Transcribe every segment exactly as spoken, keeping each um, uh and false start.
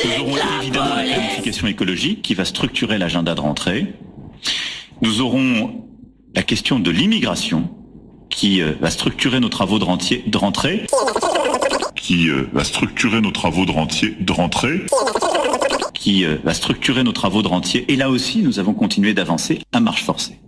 Nous aurons évidemment la planification écologique qui va structurer l'agenda de rentrée. Nous aurons la question de l'immigration qui euh, va structurer nos travaux de, rentier, de rentrée. Qui euh, va structurer nos travaux de, rentier, de rentrée. Qui euh, va structurer nos travaux de rentier. Et là aussi, nous avons continué d'avancer à marche forcée.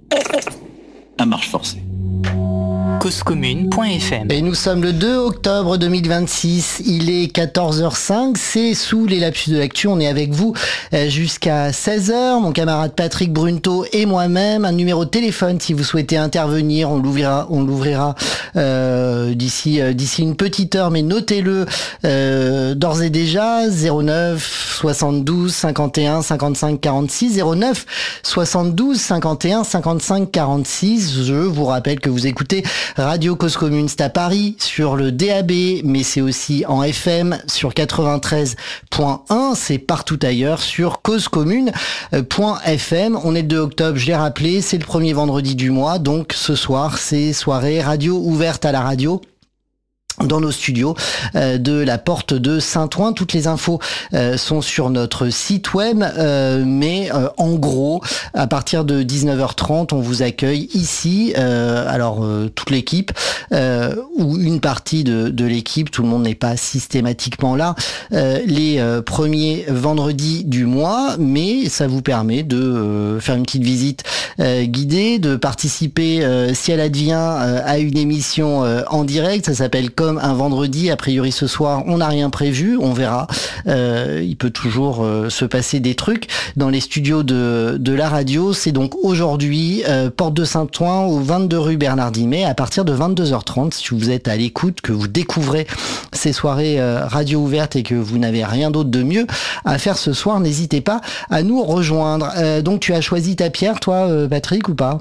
À marche forcée. cause commune point f m. Et nous sommes le deux octobre deux mille vingt-six, il est quatorze heures cinq, c'est sous les lapsus de l'actu, on est avec vous jusqu'à seize heures, mon camarade Patrick Brunto et moi-même, un numéro de téléphone si vous souhaitez intervenir, on l'ouvrira, on l'ouvrira euh, d'ici euh, d'ici une petite heure, mais notez-le euh, d'ores et déjà, zéro neuf soixante-douze cinquante et un cinquante-cinq quarante-six, zéro neuf soixante-douze cinquante et un cinquante-cinq quarante-six, je vous rappelle que vous écoutez Radio Cause Commune, c'est à Paris sur le D A B, mais c'est aussi en F M sur quatre-vingt-treize point un, c'est partout ailleurs sur cause commune point f m. On est le deux octobre, je l'ai rappelé, c'est le premier vendredi du mois, donc ce soir c'est soirée radio ouverte à la radio dans nos studios euh, de la porte de Saint-Ouen. Toutes les infos euh, sont sur notre site web, euh, mais euh, en gros, à partir de dix-neuf heures trente, on vous accueille ici, euh, alors euh, toute l'équipe, euh, ou une partie de, de l'équipe, tout le monde n'est pas systématiquement là, euh, les euh, premiers vendredis du mois, mais ça vous permet de euh, faire une petite visite euh, guidée, de participer, euh, si elle advient, euh, à une émission euh, en direct, ça s'appelle Comme un vendredi, a priori ce soir on n'a rien prévu, on verra, euh, il peut toujours euh, se passer des trucs dans les studios de, de la radio. C'est donc aujourd'hui euh, porte de Saint-Ouen au vingt-deux rue Bernard Dimet à partir de vingt-deux heures trente. Si vous êtes à l'écoute, que vous découvrez ces soirées euh, radio ouvertes et que vous n'avez rien d'autre de mieux à faire ce soir, n'hésitez pas à nous rejoindre. Euh, donc tu as choisi ta pierre toi euh, Patrick ou pas?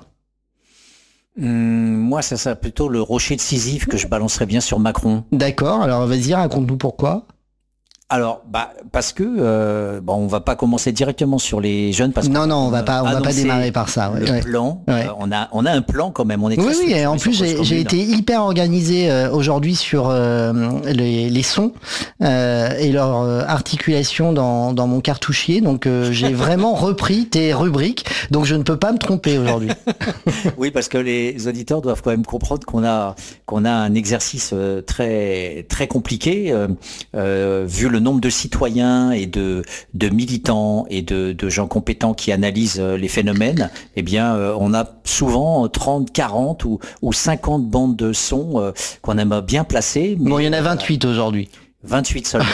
Hum, moi, ça serait plutôt le rocher de Sisyphe que je balancerais bien sur Macron. D'accord, alors vas-y, raconte-nous pourquoi. Alors, bah, parce que euh, bon, on va pas commencer directement sur les jeunes parce que non, non, on va pas, on va pas démarrer par ça. Ouais, le ouais. plan, Ouais. euh, on a, on a un plan quand même. On est oui, très oui. Et en plus, j'ai, j'ai été hyper organisé euh, aujourd'hui sur euh, les, les sons euh, et leur euh, articulation dans, dans mon cartouchier. Donc, euh, j'ai vraiment repris tes rubriques. Donc, je ne peux pas me tromper aujourd'hui. Oui, parce que les auditeurs doivent quand même comprendre qu'on a, qu'on a un exercice euh, très, très compliqué euh, euh, vu le le nombre de citoyens et de, de militants et de, de gens compétents qui analysent les phénomènes, eh bien, euh, on a souvent trente, quarante ou, ou cinquante bandes de sons euh, qu'on aime bien placer. Mais, bon, il y en a vingt-huit euh, aujourd'hui. vingt-huit seulement.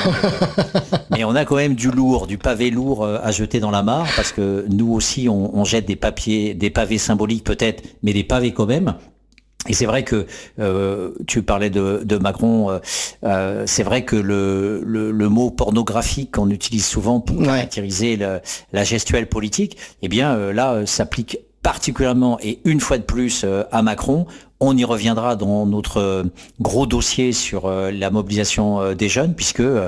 Mais on a quand même du lourd, du pavé lourd à jeter dans la mare, parce que nous aussi, on, on jette des papiers, des pavés symboliques peut-être, mais des pavés quand même. Et c'est vrai que euh, tu parlais de, de Macron, euh, euh, c'est vrai que le, le, le mot pornographique qu'on utilise souvent pour ouais. caractériser le, la gestuelle politique, eh bien euh, là euh, s'applique particulièrement et une fois de plus euh, à Macron. On y reviendra dans notre gros dossier sur euh, la mobilisation euh, des jeunes, puisque euh,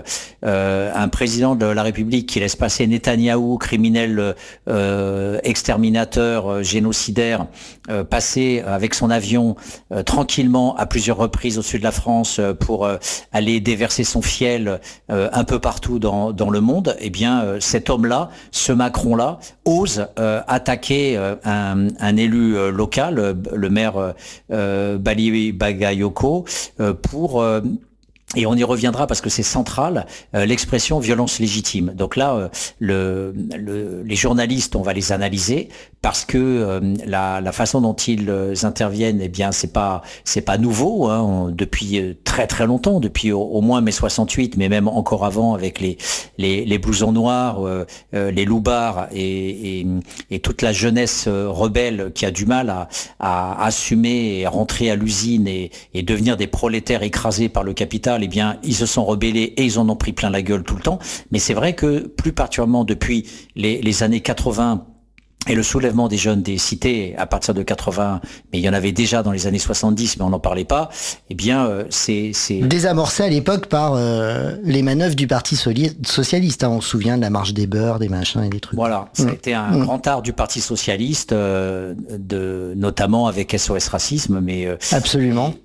un président de la République qui laisse passer Netanyahou, criminel euh, exterminateur, euh, génocidaire, euh, passer avec son avion euh, tranquillement à plusieurs reprises au-dessus de la France euh, pour euh, aller déverser son fiel euh, un peu partout dans, dans le monde, eh bien euh, cet homme-là, ce Macron-là, ose euh, attaquer euh, un, un élu euh, local, euh, le maire euh, Euh, Bali Bagayoko euh, pour euh, et on y reviendra parce que c'est central, euh, l'expression violence légitime. Donc là, euh, le, le, les journalistes, on va les analyser parce que euh, la, la façon dont ils euh, interviennent, eh bien, c'est pas c'est pas nouveau hein, on, depuis euh, très très longtemps, depuis au, au moins mai soixante-huit, mais même encore avant avec les les, les blousons noirs, euh, euh, les loupards et, et, et toute la jeunesse euh, rebelle qui a du mal à, à assumer et rentrer à l'usine et, et devenir des prolétaires écrasés par le capital. Eh bien, ils se sont rebellés et ils en ont pris plein la gueule tout le temps. Mais c'est vrai que plus particulièrement depuis les, les années quatre-vingts et le soulèvement des jeunes des cités à partir de quatre-vingts, mais il y en avait déjà dans les années soixante-dix, mais on n'en parlait pas. Eh bien, euh, c'est, c'est désamorcé à l'époque par euh, les manœuvres du Parti socialiste. Hein. On se souvient de la marche des beurs, des machins et des trucs. Voilà, ça a mmh. été un mmh. grand art du Parti socialiste, euh, de notamment avec S O S Racisme, mais euh, absolument.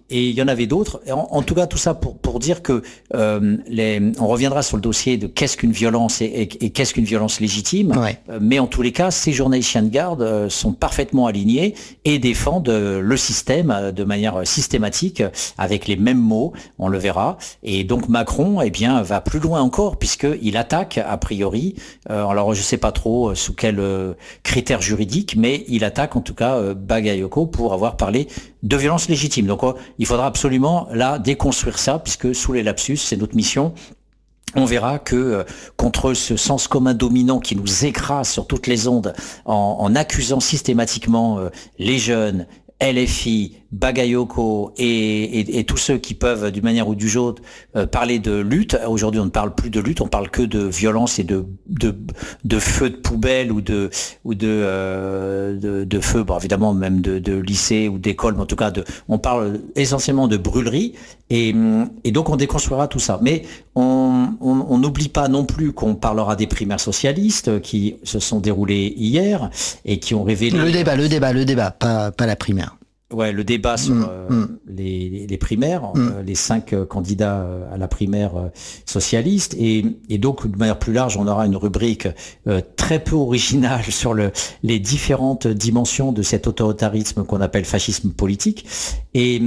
Et il y en avait d'autres. En, en tout cas, tout ça pour, pour dire que euh, les, on reviendra sur le dossier de qu'est-ce qu'une violence et, et, et qu'est-ce qu'une violence légitime. Ouais. Euh, mais en tous les cas, ces journalistes chiens de garde euh, sont parfaitement alignés et défendent euh, le système euh, de manière systématique, euh, avec les mêmes mots, on le verra. Et donc Macron, eh bien, va plus loin encore puisqu'il attaque, a priori, euh, alors je sais pas trop euh, sous quels euh, critères juridiques, mais il attaque en tout cas euh, Bagayoko pour avoir parlé de violence légitime. Donc euh, il faudra absolument là déconstruire ça, puisque sous les lapsus, c'est notre mission. On verra que euh, contre ce sens commun dominant qui nous écrase sur toutes les ondes en, en accusant systématiquement euh, les jeunes, L F I, Bagayoko et, et, et tous ceux qui peuvent d'une manière ou d'une autre euh, parler de lutte. Aujourd'hui, on ne parle plus de lutte, on parle que de violence et de de, de feu de poubelle ou de ou de euh, de, de feu, bon évidemment même de, de lycée ou d'école, mais en tout cas de, on parle essentiellement de brûlerie et, et donc on déconstruira tout ça. Mais on on n'oublie pas non plus qu'on parlera des primaires socialistes qui se sont déroulées hier et qui ont révélé le débat, le débat, le débat, pas pas la primaire. Ouais, le débat sur mmh, euh, mmh. les, les primaires, mmh. euh, les cinq euh, candidats euh, à la primaire euh, socialiste, et, et donc de manière plus large, on aura une rubrique euh, très peu originale sur le, les différentes dimensions de cet autoritarisme qu'on appelle fascisme politique, et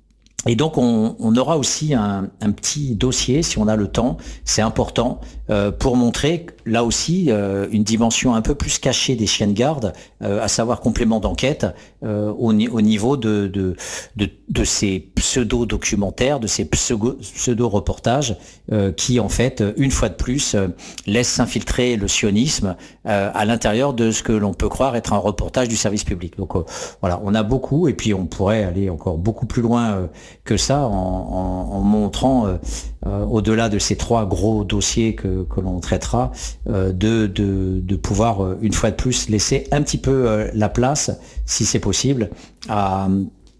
Et donc on, on aura aussi un, un petit dossier, si on a le temps, c'est important, euh, pour montrer là aussi euh, une dimension un peu plus cachée des chiens de garde, euh, à savoir complément d'enquête euh, au, au niveau de, de, de, de ces pseudo-documentaires, de ces pseudo-reportages euh, qui en fait, une fois de plus, euh, laissent s'infiltrer le sionisme euh, à l'intérieur de ce que l'on peut croire être un reportage du service public. Donc euh, voilà, on a beaucoup, et puis on pourrait aller encore beaucoup plus loin euh, que ça en, en, en montrant euh, euh, au-delà de ces trois gros dossiers que, que l'on traitera, euh, de, de, de pouvoir euh, une fois de plus laisser un petit peu euh, la place, si c'est possible, à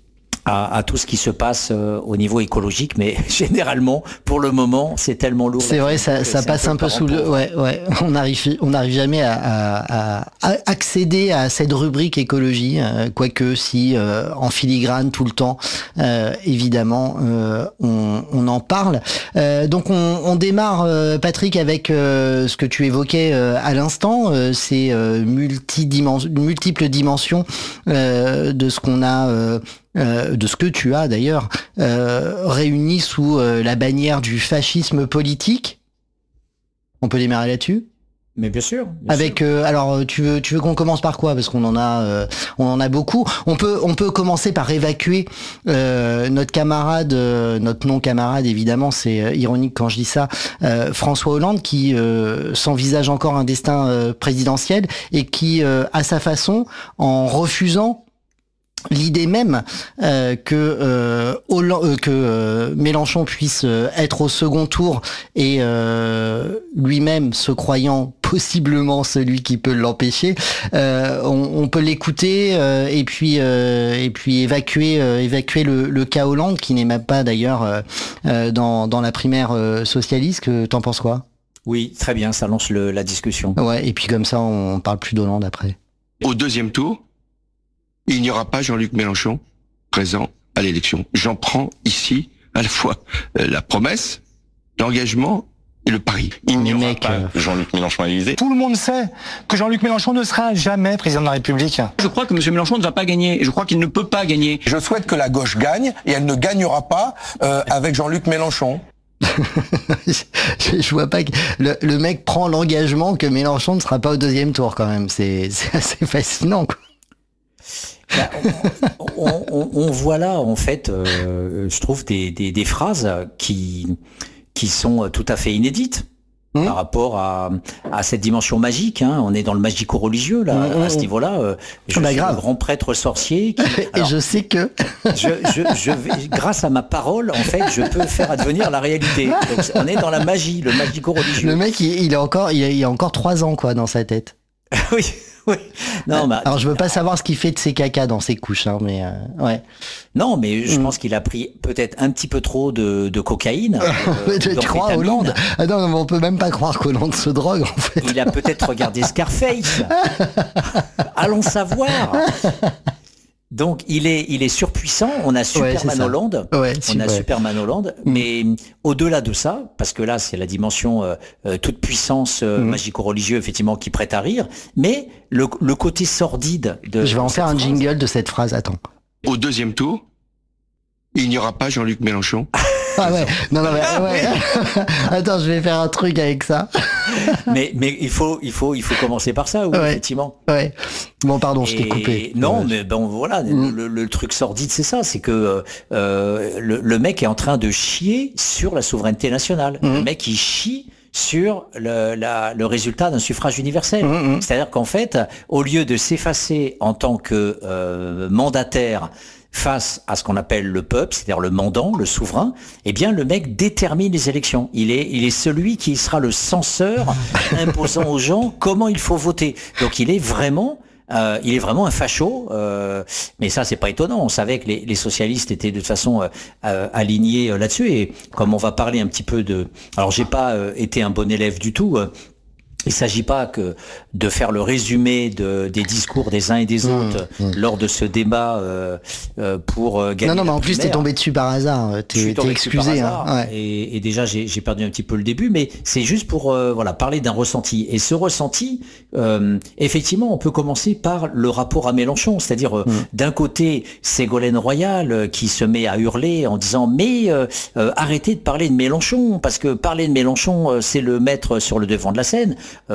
À, à tout ce qui se passe euh, au niveau écologique, mais généralement, pour le moment, c'est tellement lourd. C'est vrai, ça, ça passe un peu, un peu sous le. Ouais, ouais. On n'arrive, on n'arrive jamais à, à, à accéder à cette rubrique écologie, euh, quoique si euh, en filigrane tout le temps, euh, évidemment, euh, on, on en parle. Euh, donc on, on démarre, euh, Patrick, avec euh, ce que tu évoquais euh, à l'instant, euh, ces euh, multidimensions, multiples dimensions euh, de ce qu'on a. Euh, Euh, de ce que tu as d'ailleurs euh, réuni sous euh, la bannière du fascisme politique. On peut démarrer là-dessus ? Mais bien sûr. Bien Avec sûr. Euh, alors tu veux tu veux qu'on commence par quoi, parce qu'on en a euh, on en a beaucoup. On peut on peut commencer par évacuer euh, notre camarade euh, notre non camarade évidemment, c'est euh, ironique quand je dis ça, euh, François Hollande, qui euh, s'envisage encore un destin euh, présidentiel et qui euh, à sa façon, en refusant l'idée même euh, que euh, Hollande, euh, que euh, Mélenchon puisse euh, être au second tour et euh, lui-même se croyant possiblement celui qui peut l'empêcher, euh, on, on peut l'écouter euh, et puis euh, et puis évacuer euh, évacuer le, le cas Hollande, qui n'est même pas d'ailleurs euh, euh, dans dans la primaire euh, socialiste. Que t'en penses quoi ? Oui, très bien, ça lance le, la discussion. Ouais, et puis comme ça on parle plus d'Hollande après. Au deuxième tour, il n'y aura pas Jean-Luc Mélenchon présent à l'élection. J'en prends ici à la fois la promesse, l'engagement et le pari. Il n'y aura Mec, pas euh... Jean-Luc Mélenchon à l'Élysée. Tout le monde sait que Jean-Luc Mélenchon ne sera jamais président de la République. Je crois que M. Mélenchon ne va pas gagner. Je crois qu'il ne peut pas gagner. Je souhaite que la gauche gagne, et elle ne gagnera pas euh, avec Jean-Luc Mélenchon. je, je vois pas que le, le mec prend l'engagement que Mélenchon ne sera pas au deuxième tour quand même. C'est, c'est assez fascinant, quoi. Bah, on, on, on voit là en fait, euh, je trouve des, des, des phrases qui qui sont tout à fait inédites mmh. par rapport à, à cette dimension magique. Hein. On est dans le magico-religieux là, mmh. à ce niveau-là. Euh, je bah, suis grave. un grand prêtre sorcier. Qui, alors, et je sais que je, je, je vais, grâce à ma parole, en fait, je peux faire advenir la réalité. Donc, on est dans la magie, le magico-religieux. Le mec, il, il a encore, il a, il a encore trois ans quoi dans sa tête. Oui. Oui. Non, bah, alors je veux pas savoir ce qu'il fait de ses cacas dans ses couches, hein, mais euh, ouais. Non, mais je mm. pense qu'il a pris peut-être un petit peu trop de, de cocaïne. Euh, tu crois Hollande ? Ah non, mais on peut même pas croire qu'Hollande se drogue en fait. Il a peut-être regardé Scarface. Allons savoir. Donc il est il est surpuissant. On a Superman ouais, Holland, ouais, on super. a Superman Holland, mm. mais au-delà de ça, parce que là c'est la dimension euh, euh, toute puissance euh, mm. magico-religieux effectivement qui prête à rire, mais le, le côté sordide de. Je vais en faire un phrase, jingle de cette phrase. Attends. Au deuxième tour, il n'y aura pas Jean-Luc Mélenchon. Ah ouais, non, non, mais, ouais. Attends, je vais faire un truc avec ça. mais mais il faut il faut il faut commencer par ça, oui, ouais. effectivement. Ouais. Bon, pardon, je t'ai coupé. Non, ouais. mais bon, voilà, mm. le, le truc sordide, c'est ça, c'est que euh, le, le mec est en train de chier sur la souveraineté nationale. Mm. Le mec, il chie sur le, la, le résultat d'un suffrage universel. Mmh, mmh. C'est-à-dire qu'en fait, au lieu de s'effacer en tant que euh, mandataire face à ce qu'on appelle le peuple, c'est-à-dire le mandant, le souverain, eh bien le mec détermine les élections. Il est, il est celui qui sera le censeur imposant aux gens comment il faut voter. Donc il est vraiment... Euh, il est vraiment un facho, euh, mais ça c'est pas étonnant. On savait que les, les socialistes étaient de toute façon euh, euh, alignés là-dessus. Et comme on va parler un petit peu de, alors j'ai pas euh, été un bon élève du tout. Euh, Il ne s'agit pas que de faire le résumé de, des discours des uns et des autres mmh, mmh. lors de ce débat euh, euh, pour euh, gagner. Non, non, mais en plus, primaire. t'es tombé dessus par hasard. T'es, t'es excusé. Hein. Ouais. Et, et déjà, j'ai, j'ai perdu un petit peu le début, mais c'est juste pour euh, voilà parler d'un ressenti. Et ce ressenti, euh, effectivement, on peut commencer par le rapport à Mélenchon. C'est-à-dire, euh, mmh. d'un côté, Ségolène Royal euh, qui se met à hurler en disant « Mais euh, euh, arrêtez de parler de Mélenchon, parce que parler de Mélenchon, euh, c'est le mettre sur le devant de la scène. »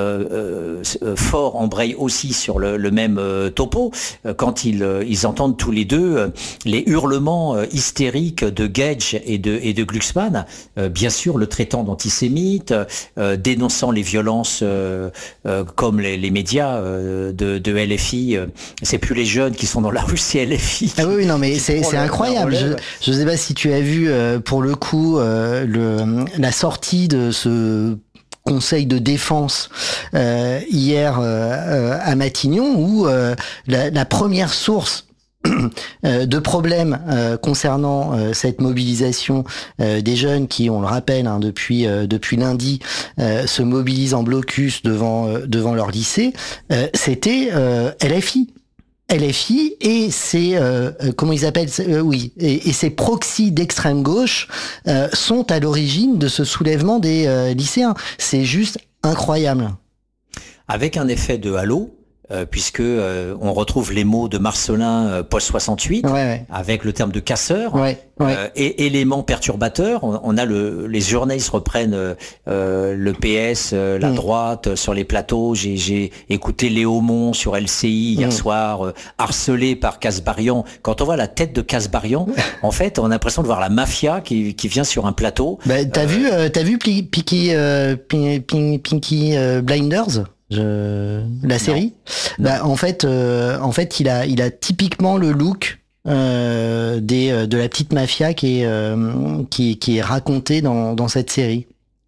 Euh, euh, Fort embraye aussi sur le, le même euh, topo euh, quand ils, euh, ils entendent tous les deux euh, les hurlements euh, hystériques de Gage et de, et de Glucksmann, euh, bien sûr le traitant d'antisémite, euh, dénonçant les violences euh, euh, comme les, les médias euh, de, de L F I. Euh, c'est plus les jeunes qui sont dans la rue, c'est L F I. Ah oui, non mais c'est, c'est incroyable. Je ne sais pas si tu as vu euh, pour le coup euh, le, la sortie de ce conseil de défense euh, hier euh, à Matignon où euh, la, la première source euh, de problèmes euh, concernant euh, cette mobilisation euh, des jeunes qui, on le rappelle, hein, depuis euh, depuis lundi, euh, se mobilisent en blocus devant euh, devant leur lycée, euh, c'était euh, L F I. L F I et ses euh, comment ils appellent euh, oui et, et ses proxys d'extrême gauche euh, sont à l'origine de ce soulèvement des euh, lycéens. C'est juste incroyable. Avec un effet de halo. Euh, puisque euh, on retrouve les mots de Marcelin euh, post soixante-huit, ouais, ouais. avec le terme de casseur, ouais, ouais. Euh, et élément perturbateur. On, on a le, les journalistes reprennent euh, euh, le P S, euh, la mmh. droite euh, sur les plateaux. J'ai, j'ai écouté Léo Mon sur L C I hier mmh. soir, euh, harcelé par Kasbarian. Quand on voit la tête de Kasbarian, en fait, on a l'impression de voir la mafia qui, qui vient sur un plateau. Bah, t'as euh, vu, euh, t'as vu Peaky euh, Peaky euh, Blinders? Je... La série, non. Bah, en fait, euh, en fait, il a, il a typiquement le look euh, des, de la petite mafia qui est, euh, qui, qui est racontée dans, dans cette série.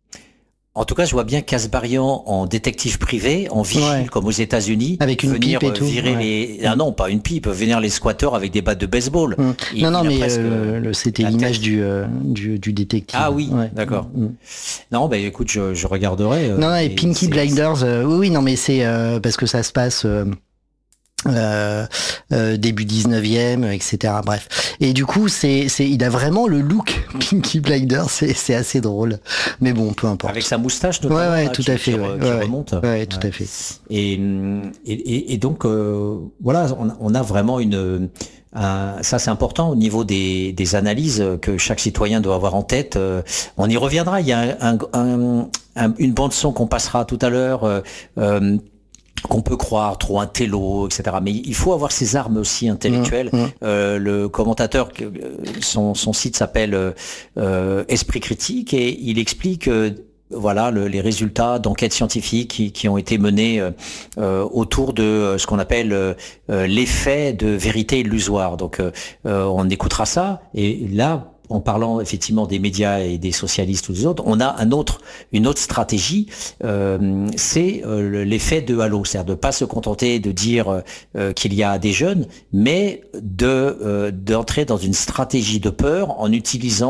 En tout cas, je vois bien Kasbarian en détective privé, en vigile, ouais. comme aux États-Unis, avec une venir pipe et tout, virer ouais. les. Ah non, pas une pipe, venir les squatteurs avec des battes de baseball. Mmh. Il, non, non, il mais presque, euh, c'était l'image du, euh, du du détective. Ah oui, ouais. d'accord. Mmh. Non, bah écoute, je, je regarderai. Euh, non, non, et, et Peaky Blinders, euh, oui, oui, non, mais c'est euh, parce que ça se passe. Euh, Euh, euh, début dix-neuvième, et cetera. Bref. Et du coup, c'est, c'est, il a vraiment le look Peaky Blinders, c'est, c'est assez drôle. Mais bon, peu importe. Avec sa moustache, notamment. Ouais, ouais, là, tout qui, à fait. qui, ouais, qui ouais, remonte. Ouais, ouais, tout ouais. à fait. Et, et, et donc, euh, voilà, on, on a vraiment une, un, ça c'est important au niveau des, des analyses que chaque citoyen doit avoir en tête. Euh, on y reviendra. Il y a un, un, un, une bande son qu'on passera tout à l'heure. Euh, euh, qu'on peut croire trop un télo, et cetera. Mais il faut avoir ses armes aussi intellectuelles. Mmh, mmh. Euh, le commentateur, son, son site s'appelle euh, Esprit Critique et il explique euh, voilà le, les résultats d'enquêtes scientifiques qui, qui ont été menées euh, autour de euh, ce qu'on appelle euh, l'effet de vérité illusoire. Donc euh, on écoutera ça et là, en parlant effectivement des médias et des socialistes ou des autres, on a un autre, une autre stratégie, euh, c'est euh, l'effet de halo, c'est-à-dire de pas se contenter de dire euh, qu'il y a des jeunes, mais de euh, d'entrer dans une stratégie de peur en utilisant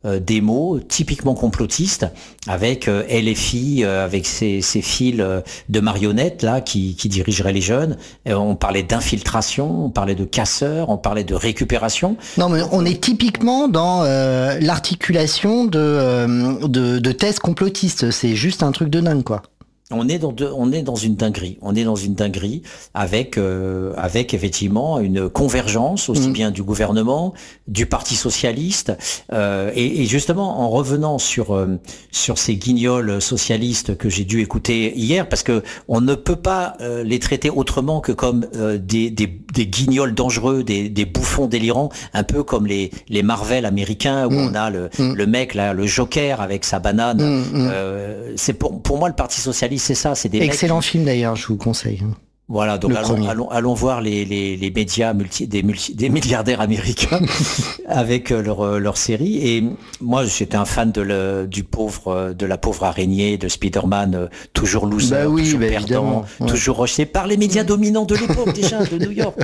euh, des mots typiquement complotistes, avec euh, L F I, euh, avec ces, ces fils euh, de marionnettes là qui, qui dirigeraient les jeunes. Et on parlait d'infiltration, on parlait de casseurs, on parlait de récupération. Non, mais on est typiquement dans euh, l'articulation de, euh, de de thèses complotistes. C'est juste un truc de dingue, quoi. On est dans de, on est dans une dinguerie. On est dans une dinguerie avec euh, avec effectivement une convergence aussi mmh. bien du gouvernement, du Parti socialiste euh, et, et justement en revenant sur euh, sur ces guignols socialistes que j'ai dû écouter hier, parce que on ne peut pas euh, les traiter autrement que comme euh, des, des des guignols dangereux, des des bouffons délirants, un peu comme les les Marvel américains où mmh. on a le mmh. le mec là, le Joker avec sa banane. Mmh. Euh, c'est pour pour moi le Parti socialiste. C'est ça, c'est des excellent mecs... film d'ailleurs, je vous conseille. Voilà, donc allons, allons, allons voir les, les, les médias multi, des, multi, des milliardaires américains avec leur, leur série. Et moi, j'étais un fan de le, du pauvre, de la pauvre araignée, de Spider-Man, toujours loser, bah oui, toujours bah perdant, ouais. toujours rejeté par les médias dominants de l'époque déjà, de New York.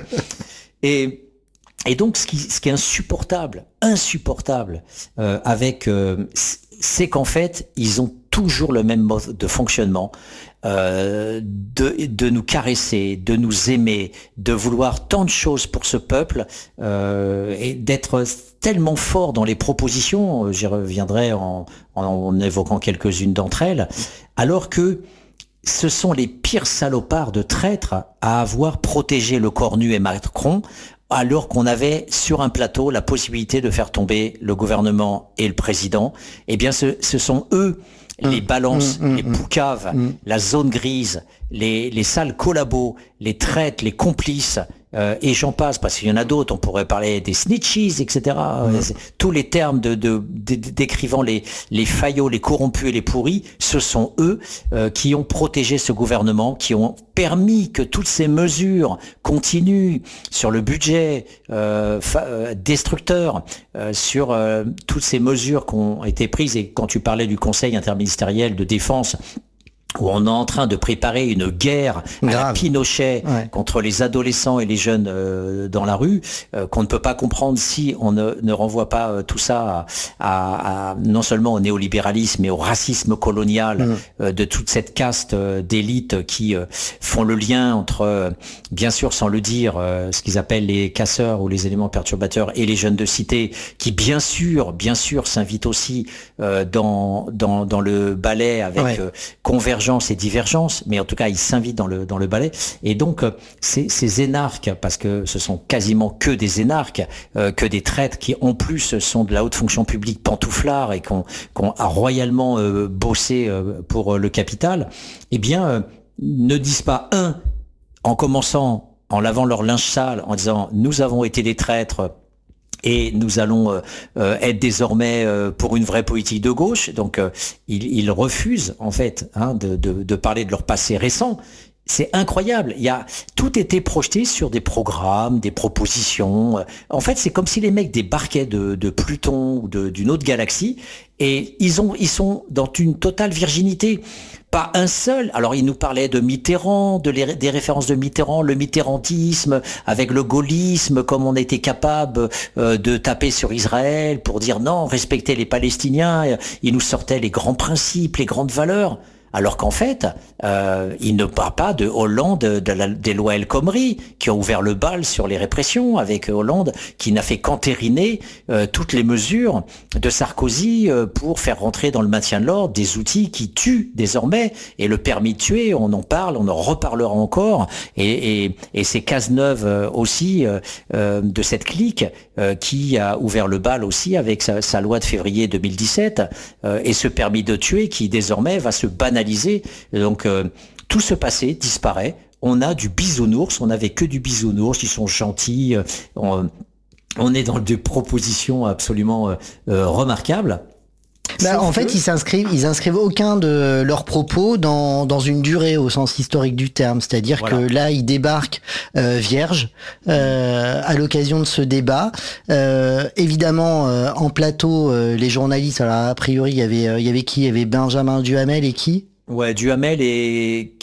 Et et donc, ce qui, ce qui est insupportable, insupportable euh, avec, euh, c'est qu'en fait, ils ont toujours le même mode de fonctionnement, euh, de, de nous caresser, de nous aimer, de vouloir tant de choses pour ce peuple euh, et d'être tellement fort dans les propositions, j'y reviendrai en, en, en évoquant quelques-unes d'entre elles, alors que ce sont les pires salopards de traîtres à avoir protégé le cornu et Macron, alors qu'on avait sur un plateau la possibilité de faire tomber le gouvernement et le président. Eh bien, ce, ce sont eux les balances, mmh, mmh, les poucaves, mmh. la zone grise, les, les sales collabos, les traites, les complices, euh, et j'en passe, parce qu'il y en a d'autres, on pourrait parler des snitches, et cetera. Mmh. Tous les termes de, de, de, décrivant les, les faillots, les corrompus et les pourris, ce sont eux euh, qui ont protégé ce gouvernement, qui ont permis que toutes ces mesures continuent sur le budget euh, fa- euh, destructeur, euh, sur euh, toutes ces mesures qui ont été prises. Et quand tu parlais du Conseil interministériel de défense, où on est en train de préparer une guerre à la Pinochet ouais. contre les adolescents et les jeunes euh, dans la rue, euh, qu'on ne peut pas comprendre si on ne, ne renvoie pas euh, tout ça à, à, à, non seulement au néolibéralisme, mais au racisme colonial mmh. euh, de toute cette caste euh, d'élite qui euh, font le lien entre, euh, bien sûr sans le dire, euh, ce qu'ils appellent les casseurs ou les éléments perturbateurs et les jeunes de cité, qui bien sûr, bien sûr s'invitent aussi euh, dans, dans, dans le ballet avec ouais. euh, convergence et divergence, mais en tout cas, ils s'invitent dans le dans le ballet. Et donc, euh, ces, ces énarques, parce que ce sont quasiment que des énarques, euh, que des traîtres qui, en plus, sont de la haute fonction publique pantouflards et qu'on qu'on a royalement euh, bossé euh, pour euh, le capital, eh bien, euh, ne disent pas un, en commençant, en lavant leur linge sale, en disant « nous avons été des traîtres », et nous allons euh, euh, être désormais euh, pour une vraie politique de gauche. Donc, euh, ils, ils refusent en fait hein, de, de, de parler de leur passé récent. C'est incroyable. Il y a tout était projeté sur des programmes, des propositions. En fait, c'est comme si les mecs débarquaient de, de Pluton ou de, d'une autre galaxie et ils ont, ils sont dans une totale virginité. Pas un seul. Alors, il nous parlait de Mitterrand, de les, des références de Mitterrand, le mitterrandisme, avec le gaullisme, comme on était capable euh, de taper sur Israël pour dire non, respecter les Palestiniens. Il nous sortait les grands principes, les grandes valeurs. Alors qu'en fait, euh, il ne parle pas de Hollande, de la, des lois El Khomri, qui ont ouvert le bal sur les répressions, avec Hollande, qui n'a fait qu'entériner euh, toutes les mesures de Sarkozy euh, pour faire rentrer dans le maintien de l'ordre des outils qui tuent désormais, et le permis de tuer, on en parle, on en reparlera encore, et, et, et c'est Cazeneuve euh, aussi, euh, euh, de cette clique, euh, qui a ouvert le bal aussi avec sa, sa loi de février deux mille dix-sept, euh, et ce permis de tuer qui désormais va se banaliser. Donc euh, tout ce passé disparaît. On a du bisounours, on n'avait que du bisounours, ils sont gentils. Euh, on, on est dans des propositions absolument euh, remarquables. Bah, en fait, ils s'inscrivent, ils inscrivent aucun de leurs propos dans dans une durée au sens historique du terme. C'est-à-dire voilà. que là, ils débarquent euh, vierges euh, à l'occasion de ce débat. Euh, évidemment, euh, en plateau, euh, les journalistes. Alors a priori, il y avait, euh, il y avait qui ? Il y avait Benjamin Duhamel et qui ? Ouais, Duhamel et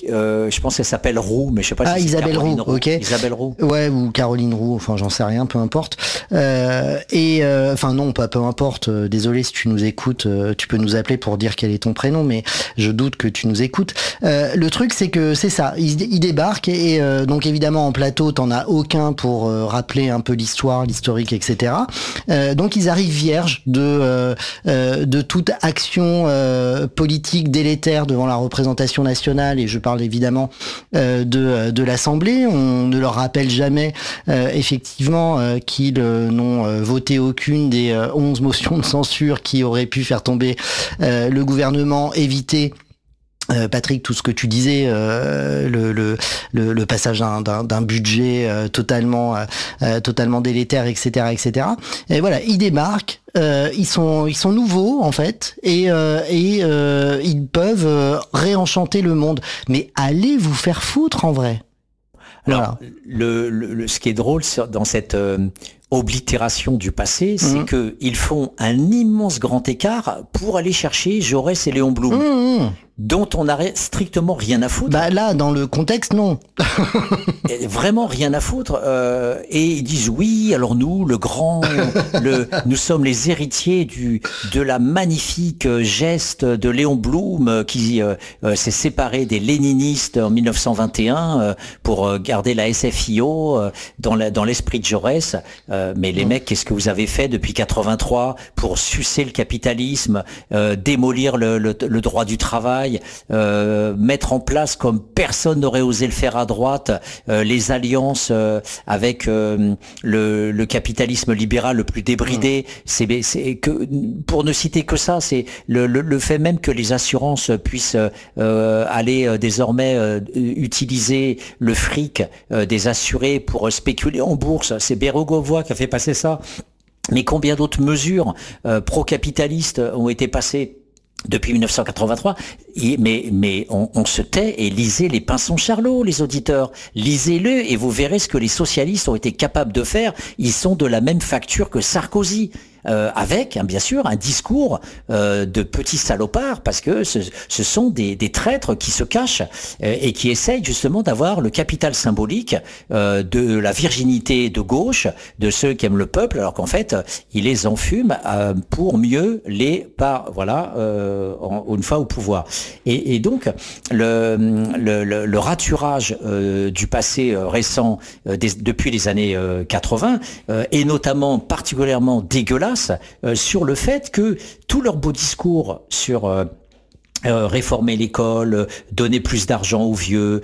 euh, je pense qu'elle s'appelle Roux, mais je sais pas ah, si c'est Isabelle Caroline Roux, ok. Isabelle Roux. Ouais, ou Caroline Roux, enfin j'en sais rien, peu importe. Euh, et euh, enfin non, pas peu importe. Euh, désolé si tu nous écoutes, euh, tu peux nous appeler pour dire quel est ton prénom, mais je doute que tu nous écoutes. Euh, le truc c'est que c'est ça, ils, ils débarquent et euh, donc évidemment en plateau t'en as aucun pour euh, rappeler un peu l'histoire, l'historique, et cetera. Euh, donc ils arrivent vierges de euh, euh, de toute action euh, politique délétère devant la représentation nationale, et je parle évidemment euh, de de l'Assemblée. On ne leur rappelle jamais euh, effectivement euh, qu'ils euh, n'ont euh, voté aucune des euh, onze motions de censure qui auraient pu faire tomber euh, le gouvernement, éviter Euh, Patrick, tout ce que tu disais, euh, le, le, le, le passage d'un, d'un, d'un budget euh, totalement, euh, totalement délétère, et cetera, et cetera. Et voilà, ils débarquent, euh, ils sont, ils sont nouveaux en fait, et, euh, et euh, ils peuvent euh, réenchanter le monde. Mais allez vous faire foutre en vrai. Alors, voilà. le, le, le, ce qui est drôle dans cette euh, oblitération du passé, c'est mmh. que ils font un immense grand écart pour aller chercher Jaurès et Léon Blum. Mmh. Dont on n'a strictement rien à foutre. Bah là, dans le contexte, non. Vraiment rien à foutre. Euh, et ils disent oui, alors nous, le grand, le, nous sommes les héritiers du de la magnifique geste de Léon Blum qui euh, euh, s'est séparé des léninistes en mille neuf cent vingt et un euh, pour euh, garder la S F I O euh, dans, la, dans l'esprit de Jaurès. Euh, mais les mmh. mecs, qu'est-ce que vous avez fait depuis quatre-vingt-trois pour sucer le capitalisme, euh, démolir le, le, le droit du travail, Euh, mettre en place, comme personne n'aurait osé le faire à droite, euh, les alliances euh, avec euh, le, le capitalisme libéral le plus débridé. Mmh. C'est, c'est que, pour ne citer que ça, c'est le, le, le fait même que les assurances puissent euh, aller euh, désormais euh, utiliser le fric euh, des assurés pour spéculer en bourse. C'est Bérégovoy qui a fait passer ça. Mais combien d'autres mesures euh, pro-capitalistes ont été passées depuis mille neuf cent quatre-vingt-trois, mais, mais on, on se tait, et lisez les Pinsons Charlot, les auditeurs. Lisez-le et vous verrez ce que les socialistes ont été capables de faire. Ils sont de la même facture que Sarkozy. Euh, avec, hein, bien sûr, un discours euh, de petits salopards, parce que ce, ce sont des, des traîtres qui se cachent euh, et qui essayent justement d'avoir le capital symbolique euh, de la virginité de gauche, de ceux qui aiment le peuple, alors qu'en fait, ils les enfument euh, pour mieux les par voilà euh, en, une fois au pouvoir. Et, et donc, le, le, le, le raturage euh, du passé euh, récent euh, des, depuis les années euh, quatre-vingts euh, est notamment particulièrement dégueulasse Euh, sur le fait que tous leurs beaux discours sur euh, Euh, réformer l'école, donner plus d'argent aux vieux,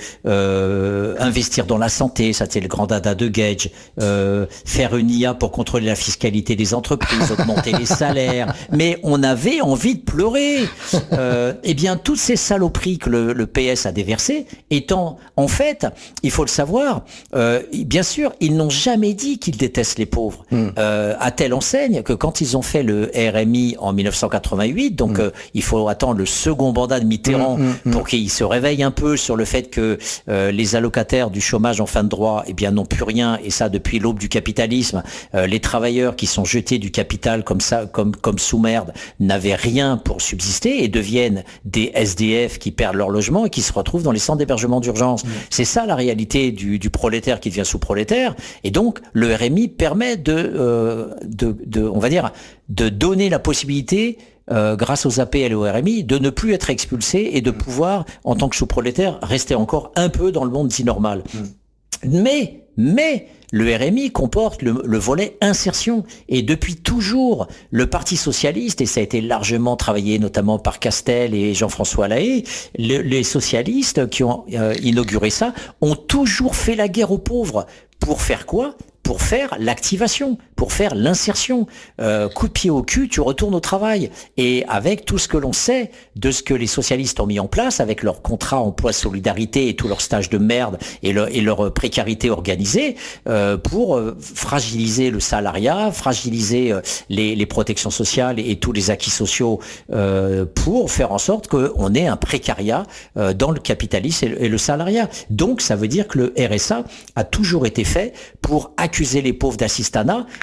euh, investir dans la santé, ça c'est le grand dada de Gage, euh, faire une I A pour contrôler la fiscalité des entreprises, augmenter les salaires, mais on avait envie de pleurer. Euh, eh bien, toutes ces saloperies que le, le P S a déversées, étant, en fait, il faut le savoir, euh, bien sûr, ils n'ont jamais dit qu'ils détestent les pauvres, mmh. euh, à telle enseigne que quand ils ont fait le R M I en mille neuf cent quatre-vingt-huit, donc mmh. euh, il faut attendre le second mandat de Mitterrand mmh, mmh, pour qu'il se réveille un peu sur le fait que euh, les allocataires du chômage en fin de droit eh bien n'ont plus rien, et ça depuis l'aube du capitalisme. Euh, les travailleurs qui sont jetés du capital comme ça, comme comme sous merde, n'avaient rien pour subsister et deviennent des S D F qui perdent leur logement et qui se retrouvent dans les centres d'hébergement d'urgence. Mmh. C'est ça la réalité du, du prolétaire qui devient sous-prolétaire. Et donc le R M I permet de, euh, de, de, on va dire, de donner la possibilité, Euh, grâce aux A P L et au R M I, de ne plus être expulsé et de pouvoir, en tant que sous-prolétaire, rester encore un peu dans le monde dit normal. Mmh. Mais, mais, le R M I comporte le, le volet insertion. Et depuis toujours, le Parti socialiste, et ça a été largement travaillé notamment par Castel et Jean-François Lahaye, le, les socialistes qui ont euh, inauguré ça, ont toujours fait la guerre aux pauvres. Pour faire quoi ? Pour faire l'activation, pour faire l'insertion. Euh, coup de pied au cul, tu retournes au travail. Et avec tout ce que l'on sait de ce que les socialistes ont mis en place, avec leur contrat emploi solidarité et tous leurs stages de merde et, le, et leur précarité organisée, euh, pour euh, fragiliser le salariat, fragiliser euh, les, les protections sociales et, et tous les acquis sociaux, euh, pour faire en sorte qu'on ait un précariat euh, dans le capitalisme et le, et le salariat. Donc ça veut dire que le R S A a toujours été fait pour accuser les pauvres d'assistanat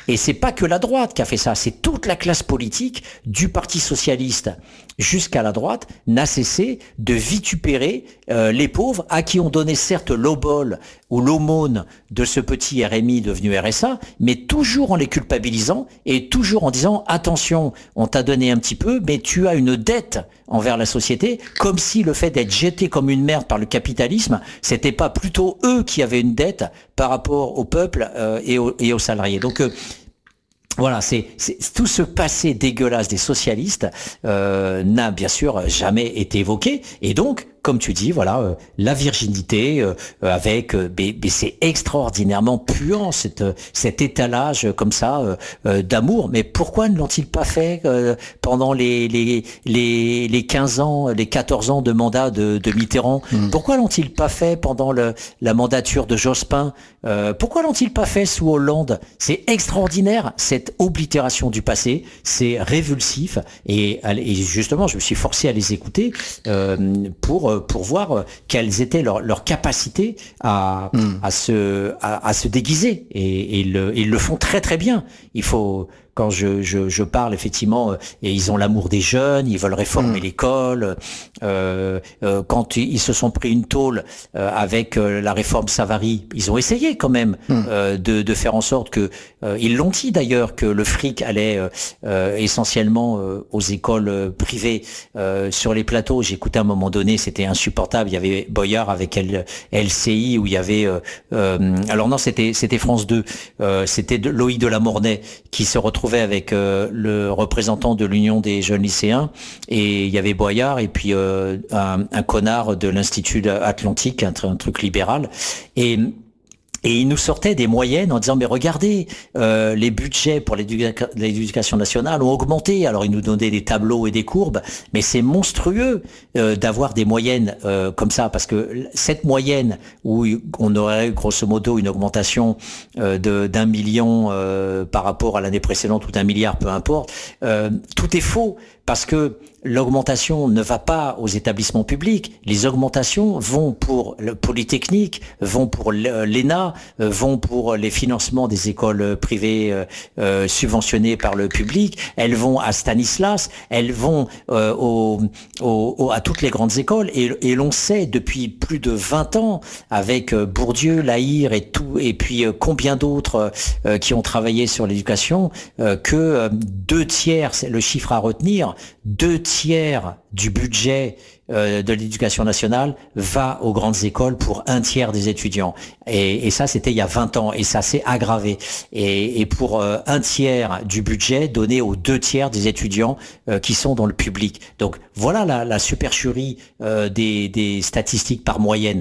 Et c'est pas que la droite qui a fait ça, c'est toute la classe politique du Parti socialiste jusqu'à la droite n'a cessé de vitupérer euh, les pauvres à qui on donnait certes l'obole ou l'aumône de ce petit R M I devenu R S A, mais toujours en les culpabilisant et toujours en disant attention, on t'a donné un petit peu, mais tu as une dette envers la société, comme si le fait d'être jeté comme une merde par le capitalisme, c'était pas plutôt eux qui avaient une dette par rapport au peuple euh, et, aux, et aux salariés. Donc euh, voilà, c'est, c'est tout ce passé dégueulasse des socialistes euh, n'a bien sûr jamais été évoqué, et donc comme tu dis, voilà, euh, la virginité euh, avec, euh, mais, mais c'est extraordinairement puant cette, cet étalage euh, comme ça euh, euh, d'amour. Mais pourquoi ne l'ont-ils pas fait euh, pendant les, les les les quinze ans, les quatorze ans de mandat de, de Mitterrand? Mmh. Pourquoi l'ont-ils pas fait pendant le, la mandature de Jospin? euh, Pourquoi l'ont-ils pas fait sous Hollande? C'est extraordinaire cette oblitération du passé, c'est révulsif, et, et justement, je me suis forcé à les écouter euh, pour pour voir quelles étaient leurs leurs capacités à mmh. à se à, à se déguiser, et, et ils le, ils le font très très bien. Il faut quand je, je, je parle effectivement, euh, et ils ont l'amour des jeunes, ils veulent réformer mmh. l'école. Euh, euh, quand ils se sont pris une tôle euh, avec euh, la réforme Savary, ils ont essayé quand même mmh. euh, de, de faire en sorte que, euh, ils l'ont dit d'ailleurs, que le fric allait euh, euh, essentiellement euh, aux écoles euh, privées. Euh, sur les plateaux, j'écoutais à un moment donné, c'était insupportable. Il y avait Boyard avec L, L C I où il y avait, euh, euh, alors non, c'était c'était France deux, euh, c'était de, Loïc Delamornay qui se retrouvait avec euh, le représentant de l'Union des jeunes lycéens, et il y avait Boyard et puis euh, un, un connard de l'Institut Atlantique, un, un truc libéral, et Et il nous sortait des moyennes en disant mais regardez, euh, les budgets pour l'éduca- l'éducation nationale ont augmenté. Alors il nous donnait des tableaux et des courbes, mais c'est monstrueux euh, d'avoir des moyennes euh, comme ça, parce que cette moyenne où on aurait grosso modo une augmentation euh, de d'un million euh, par rapport à l'année précédente, ou d'un milliard, peu importe, euh, tout est faux, parce que l'augmentation ne va pas aux établissements publics. Les augmentations vont pour le Polytechnique, vont pour l'E N A, vont pour les financements des écoles privées euh, euh, subventionnées par le public. Elles vont à Stanislas, elles vont euh, au, au, au, à toutes les grandes écoles. Et, et l'on sait depuis plus de vingt ans, avec Bourdieu, Lahire et tout, et puis euh, combien d'autres euh, qui ont travaillé sur l'éducation, euh, que euh, deux tiers, c'est le chiffre à retenir, deux tiers du budget euh, de l'éducation nationale va aux grandes écoles pour un tiers des étudiants. Et, et ça, c'était il y a vingt ans, et ça s'est aggravé. Et, et pour euh, un tiers du budget donné aux deux tiers des étudiants euh, qui sont dans le public. Donc voilà la, la supercherie euh, des, des statistiques par moyenne.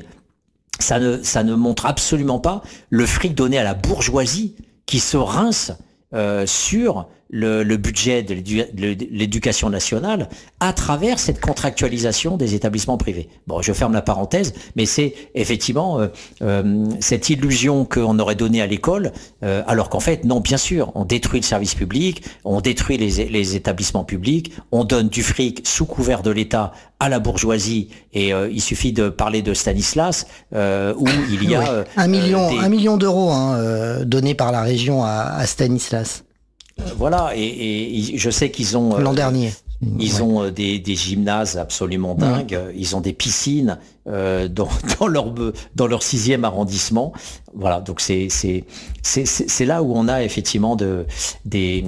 Ça ne, ça ne montre absolument pas le fric donné à la bourgeoisie qui se rince euh, sur Le, le budget de l'éducation nationale à travers cette contractualisation des établissements privés. Bon, je ferme la parenthèse, mais c'est effectivement euh, euh, cette illusion qu'on aurait donnée à l'école, euh, alors qu'en fait, non, bien sûr, on détruit le service public, on détruit les, les établissements publics, on donne du fric sous couvert de l'État à la bourgeoisie, et euh, il suffit de parler de Stanislas, euh, où il y a... Oui. Euh, un million, des... un million d'euros hein, euh, donnés par la région à, à Stanislas. Voilà, et, et je sais qu'ils ont... L'an euh, dernier. Ils ouais. ont des, des gymnases absolument dingues, ouais. Ils ont des piscines euh, dans, dans, leur, dans leur sixième arrondissement. Voilà, donc c'est, c'est, c'est, c'est là où on a effectivement de, des...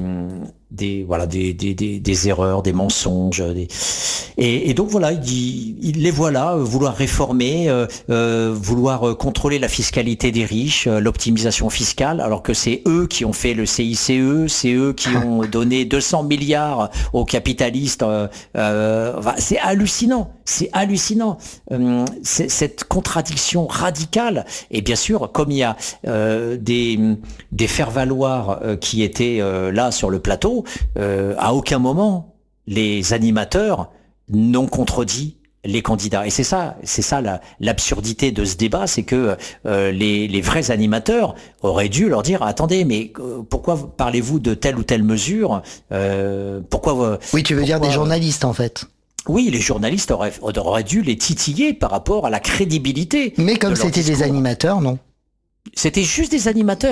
des voilà des, des, des, des erreurs, des mensonges, des... Et, et donc voilà, il, dit, il les voilà euh, vouloir réformer, euh, euh, vouloir euh, contrôler la fiscalité des riches, euh, l'optimisation fiscale, alors que c'est eux qui ont fait le C I C E, c'est eux qui ont donné deux cents milliards aux capitalistes. Euh, euh, enfin, c'est hallucinant, c'est hallucinant, euh, c'est, cette contradiction radicale. Et bien sûr, comme il y a euh, des, des faire-valoir euh, qui étaient euh, là sur le plateau, Euh, à aucun moment les animateurs n'ont contredit les candidats. Et c'est ça, c'est ça la, l'absurdité de ce débat, c'est que euh, les, les vrais animateurs auraient dû leur dire attendez, mais euh, pourquoi parlez-vous de telle ou telle mesure euh, Pourquoi Oui, tu veux pourquoi, dire des journalistes en fait. Oui, les journalistes auraient, auraient dû les titiller par rapport à la crédibilité. Mais comme c'était des animateurs, non. C'était juste des animateurs.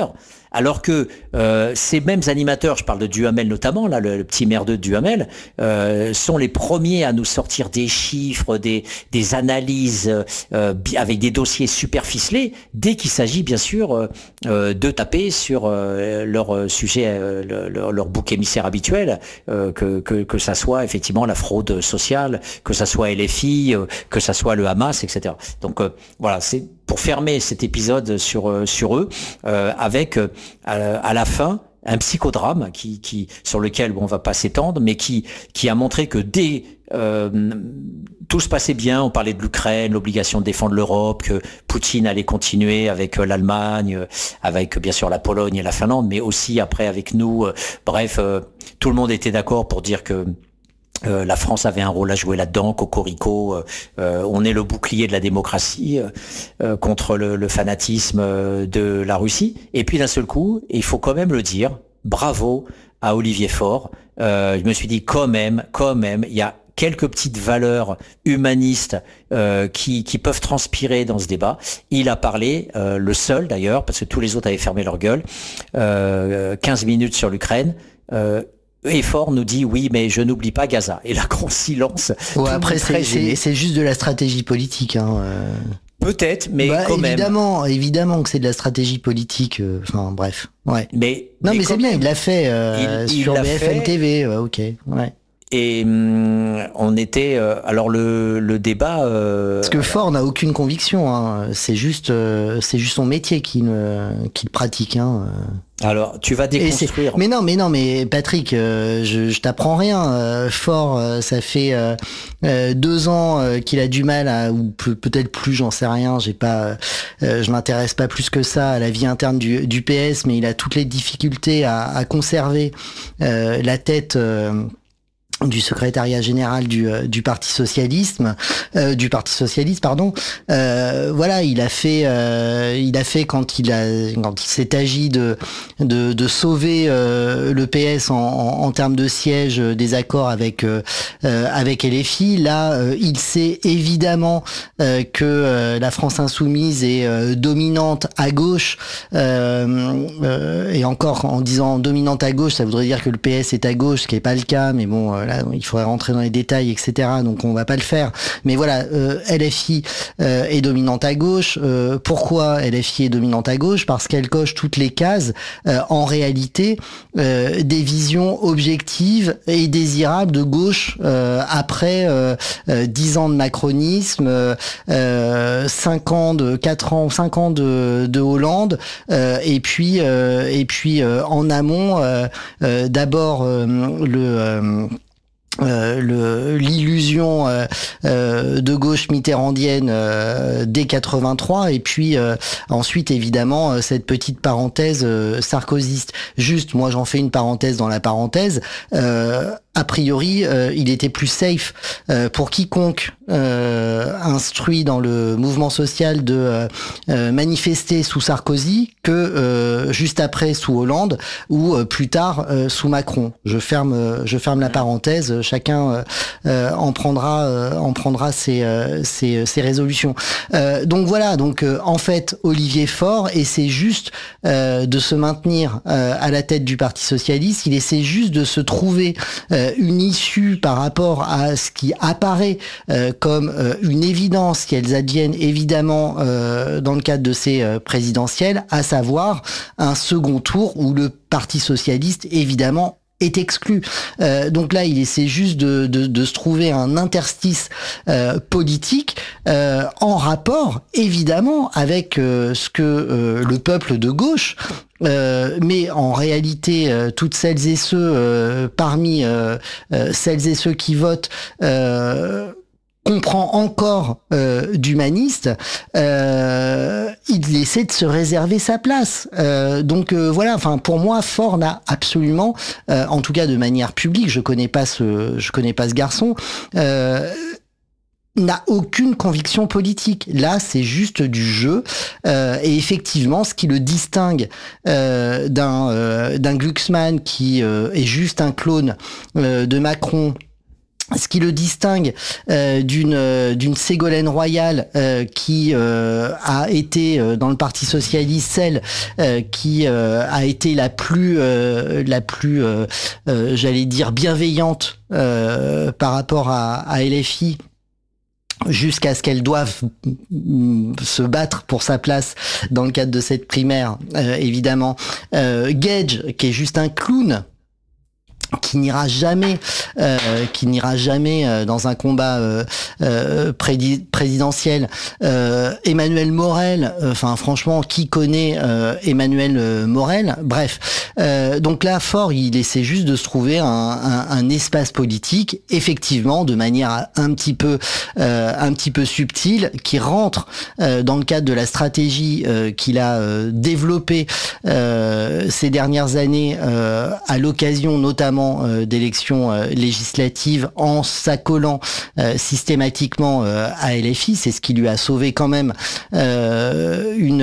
Alors que euh, ces mêmes animateurs, je parle de Duhamel notamment, là, le, le petit merdeux de Duhamel, euh, sont les premiers à nous sortir des chiffres, des, des analyses euh, avec des dossiers super ficelés, dès qu'il s'agit bien sûr euh, de taper sur euh, leur sujet, euh, leur, leur bouc émissaire habituel, euh, que, que, que ça soit effectivement la fraude sociale, que ça soit L F I, euh, que ça soit le Hamas, et cetera. Donc euh, voilà, c'est pour fermer cet épisode sur euh, sur eux, euh, avec euh, à, à la fin un psychodrame qui qui sur lequel bon, on va pas s'étendre, mais qui qui a montré que dès euh, tout se passait bien, on parlait de l'Ukraine, l'obligation de défendre l'Europe, que Poutine allait continuer avec euh, l'Allemagne, euh, avec bien sûr la Pologne et la Finlande, mais aussi après avec nous. Euh, bref, euh, tout le monde était d'accord pour dire que Euh, la France avait un rôle à jouer là-dedans, cocorico, euh, euh, on est le bouclier de la démocratie euh, euh, contre le, le fanatisme euh, de la Russie. Et puis d'un seul coup, il faut quand même le dire, bravo à Olivier Faure. Euh, je me suis dit quand même, quand même, il y a quelques petites valeurs humanistes euh, qui, qui peuvent transpirer dans ce débat. Il a parlé, euh, le seul d'ailleurs, parce que tous les autres avaient fermé leur gueule, euh, quinze minutes sur l'Ukraine. Euh, Et Faure nous dit oui, mais je n'oublie pas Gaza. Et là, grand silence. Ouais, après, c'est, c'est, c'est juste de la stratégie politique. Hein. Peut-être, mais bah, quand évidemment, même. Évidemment que c'est de la stratégie politique. Euh, enfin, bref. Ouais. Mais, non, mais, mais c'est bien, même. il l'a fait euh, il, sur B F M T V. Ouais, ok. Ouais. Et hum, on était... Euh, alors, le, le débat... Euh, Parce que Faure n'a aucune conviction. Hein. C'est juste, euh, c'est juste son métier qu'il, qu'il pratique. Hein. Alors, tu vas déconstruire. Mais non, mais non, mais Patrick, euh, je, je t'apprends rien. Euh, Faure, euh, ça fait euh, euh, deux ans euh, qu'il a du mal à, ou pe- peut-être plus, j'en sais rien. J'ai pas, euh, je m'intéresse pas plus que ça à la vie interne du, du P S, mais il a toutes les difficultés à, à conserver euh, la tête. Euh, du secrétariat général du, euh, du Parti socialiste, euh, du Parti socialiste, pardon. Euh, voilà, il a fait, euh, il a fait quand il a, quand il s'est agi de de, de sauver euh, le P S en, en, en termes de siège euh, des accords avec euh, euh, avec L F I. Là, euh, il sait évidemment euh, que euh, la France insoumise est euh, dominante à gauche, euh, euh, et encore en disant dominante à gauche, ça voudrait dire que le P S est à gauche, ce qui est pas le cas, mais bon. Euh, Là, il faudrait rentrer dans les détails, et cetera. Donc on va pas le faire. Mais voilà, euh, L F I euh, est dominante à gauche. Euh, pourquoi L F I est dominante à gauche ? Parce qu'elle coche toutes les cases, euh, en réalité, euh, des visions objectives et désirables de gauche euh, après euh, euh, dix ans de macronisme, euh, cinq ans de quatre ans, cinq ans de, de Hollande, euh, et puis euh, et puis euh, en amont, euh, euh, d'abord euh, le euh, Euh, le, l'illusion euh, euh, de gauche mitterrandienne euh, dès quatre-vingt-trois, et puis euh, ensuite évidemment euh, cette petite parenthèse euh, sarkozyste. Juste, moi j'en fais une parenthèse dans la parenthèse. Euh, a priori, euh, il était plus safe euh, pour quiconque euh, instruit dans le mouvement social de euh, euh, manifester sous Sarkozy que euh, juste après sous Hollande, ou euh, plus tard euh, sous Macron. Je ferme, euh, je ferme la parenthèse. Chacun euh, euh, en prendra, euh, en prendra ses, euh, ses, ses résolutions. Euh, donc voilà. Donc euh, en fait, Olivier Faure essaie juste euh, de se maintenir euh, à la tête du Parti socialiste. Il essaie juste de se trouver euh, une issue par rapport à ce qui apparaît euh, comme euh, une évidence, qu'elles adviennent évidemment euh, dans le cadre de ces euh, présidentielles, à savoir un second tour où le Parti socialiste évidemment est exclu. Euh, donc là, il essaie juste de, de, de se trouver un interstice euh, politique euh, en rapport, évidemment, avec euh, ce que euh, le peuple de gauche, euh, mais en réalité, euh, toutes celles et ceux euh, parmi euh, euh, celles et ceux qui votent euh, comprend encore euh, d'humaniste, euh, il essaie de se réserver sa place. Euh, donc euh, voilà, enfin pour moi, Faure n'a absolument, euh, en tout cas de manière publique, je connais pas ce, je connais pas ce garçon. Euh, n'a aucune conviction politique. Là, c'est juste du jeu. Euh, et effectivement, ce qui le distingue euh, d'un euh, d'un Glucksmann qui euh, est juste un clone euh, de Macron, ce qui le distingue euh, d'une euh, d'une Ségolène Royal euh, qui euh, a été euh, dans le Parti socialiste celle euh, qui euh, a été la plus euh, la plus euh, euh, j'allais dire bienveillante euh, par rapport à, à L F I, jusqu'à ce qu'elle doive se battre pour sa place dans le cadre de cette primaire, euh, évidemment. Euh, Gage, qui est juste un clown, qui n'ira jamais, euh, qui n'ira jamais euh, dans un combat euh, euh, prédi- présidentiel. Euh, Emmanuel Morel, enfin euh, franchement, qui connaît euh, Emmanuel euh, Morel? Bref, euh, donc là, Faure, il essaie juste de se trouver un, un, un espace politique, effectivement, de manière un petit peu, euh, un petit peu subtile, qui rentre euh, dans le cadre de la stratégie euh, qu'il a euh, développée euh, ces dernières années, euh, à l'occasion notamment d'élections euh, législatives, en s'accolant euh, systématiquement euh, à L F I. C'est ce qui lui a sauvé quand même euh, une,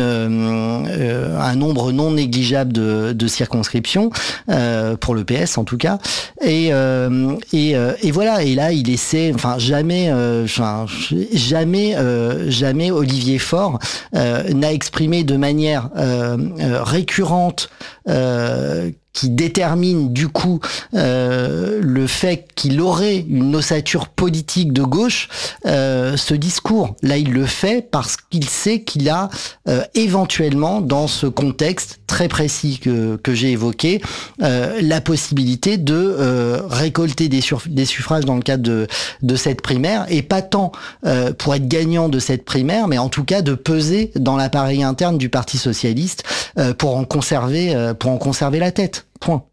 euh, un nombre non négligeable de, de circonscriptions, euh, pour le P S en tout cas. Et, euh, et, euh, et voilà, et là il essaie, enfin jamais, euh, enfin, jamais, euh, jamais Olivier Faure euh, n'a exprimé de manière euh, euh, récurrente euh, qui détermine du coup euh, le fait qu'il aurait une ossature politique de gauche, euh, ce discours. Là, il le fait parce qu'il sait qu'il a euh, éventuellement, dans ce contexte très précis que, que j'ai évoqué, euh, la possibilité de euh, récolter des, sur- des suffrages dans le cadre de, de cette primaire, et pas tant euh, pour être gagnant de cette primaire, mais en tout cas de peser dans l'appareil interne du Parti socialiste euh, pour en conserver, euh, pour en conserver la tête. Point.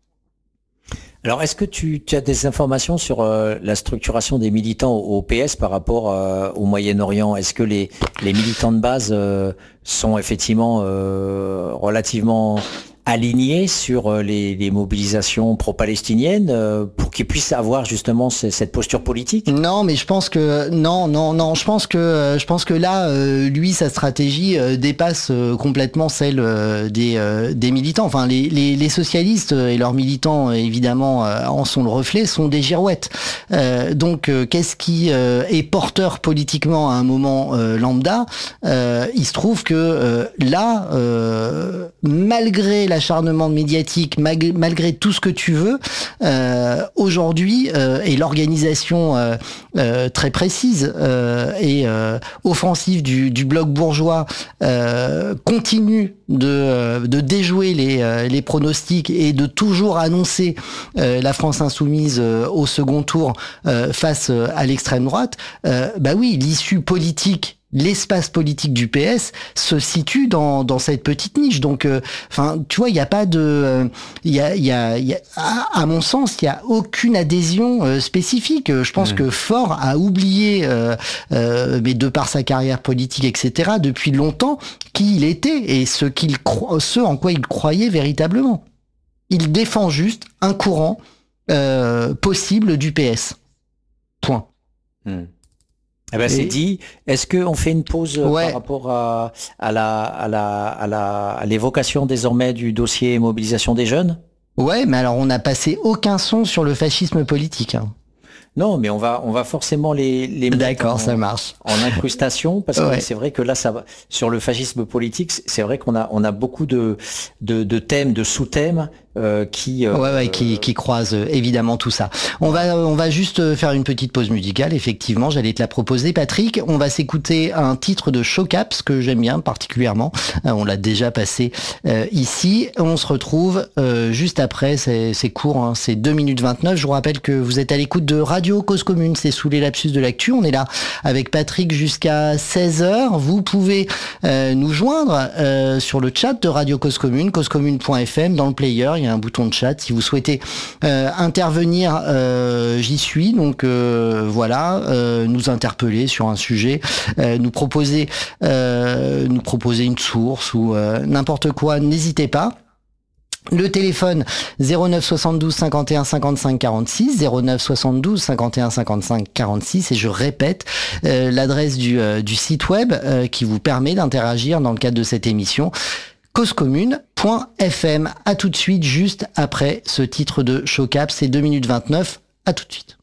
Alors, est-ce que tu, tu as des informations sur euh, la structuration des militants au, au P S par rapport euh, au Moyen-Orient? Est-ce que les, les militants de base euh, sont effectivement euh, relativement alignés sur les, les mobilisations pro-palestiniennes euh, pour qu'ils puissent avoir justement c- cette posture politique? Non, mais je pense que non, non, non. Je pense que je pense que là, euh, lui, sa stratégie euh, dépasse euh, complètement celle euh, des euh, des militants. Enfin, les, les les socialistes et leurs militants, évidemment, euh, en sont le reflet, sont des girouettes. Euh, donc, euh, qu'est-ce qui euh, est porteur politiquement à un moment euh, lambda? euh, Il se trouve que euh, là, euh, malgré l'acharnement médiatique, mag- malgré tout ce que tu veux, euh, aujourd'hui, euh, et l'organisation euh, euh, très précise euh, et euh, offensive du, du bloc bourgeois euh, continue de, euh, de déjouer les, euh, les pronostics et de toujours annoncer euh, la France insoumise euh, au second tour euh, face euh, à l'extrême droite, euh, bah oui, l'issue politique, l'espace politique du P S se situe dans dans cette petite niche. Donc, enfin, euh, tu vois, il y a pas de, il y a il y a, y a à, à mon sens, il y a aucune adhésion euh, spécifique. Je pense mmh. que Faure a oublié, euh, euh, mais de par sa carrière politique, et cetera, depuis longtemps, qui il était et ce qu'il cro- ce en quoi il croyait véritablement. Il défend juste un courant euh, possible du P S. Point. Mmh. Eh ben, c'est dit. Est-ce qu'on fait une pause ouais. par rapport à, à, la, à, la, à, la, à l'évocation désormais du dossier mobilisation des jeunes? Ouais, mais alors on n'a passé aucun son sur le fascisme politique. Hein. Non, mais on va, on va forcément les, les mettre D'accord, en, ça marche. en incrustation, parce que ouais. c'est vrai que là, ça va, sur le fascisme politique, c'est vrai qu'on a, on a beaucoup de, de, de thèmes, de sous-thèmes, euh, qui, euh, ouais, ouais, qui, qui croisent euh, évidemment tout ça. On va, on va juste faire une petite pause musicale. Effectivement, j'allais te la proposer, Patrick. On va s'écouter un titre de Shocaps que j'aime bien particulièrement. Euh, on l'a déjà passé euh, ici. On se retrouve euh, juste après. C'est, c'est court, hein, c'est deux minutes vingt-neuf. Je vous rappelle que vous êtes à l'écoute de Radio Cause Commune. C'est sous les lapsus de l'actu. On est là avec Patrick jusqu'à seize heures. Vous pouvez euh, nous joindre euh, sur le chat de Radio Cause Commune, causecommune point f m, dans le player. Il y a un bouton de chat. Si vous souhaitez euh, intervenir, euh, j'y suis. Donc euh, voilà, euh, nous interpeller sur un sujet, euh, nous proposer, euh, nous proposer une source ou euh, n'importe quoi. N'hésitez pas. Le téléphone zéro neuf soixante-douze cinquante et un cinquante-cinq quarante-six, zéro neuf soixante-douze cinquante et un cinquante-cinq quarante-six, et je répète euh, l'adresse du, euh, du site web euh, qui vous permet d'interagir dans le cadre de cette émission, causecommune point f m. À tout de suite, juste après ce titre de Shocaps, c'est deux minutes vingt-neuf. À tout de suite.